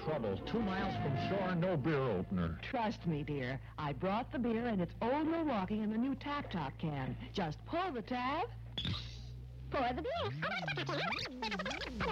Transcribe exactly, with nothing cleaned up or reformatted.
trouble. Two miles from shore, no beer opener. Trust me, dear. I brought the beer, and it's Old Milwaukee in the new Tack Talk can. Just pull the tab. Pour the beer.